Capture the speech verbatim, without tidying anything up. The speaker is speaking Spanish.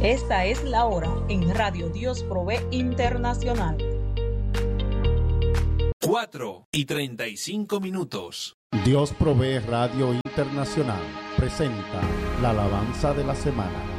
Esta es la hora en Radio Dios Provee Internacional. cuatro y treinta y cinco minutos. Dios Provee Radio Internacional presenta la alabanza de la semana.